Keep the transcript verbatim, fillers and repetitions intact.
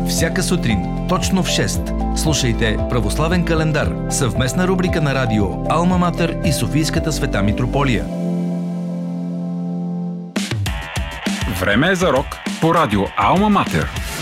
Всяка сутрин, точно в шест. Слушайте Православен календар, съвместна рубрика на радио Алма Матер и Софийската Света Митрополия. Време е за рок по радио Алма Матер.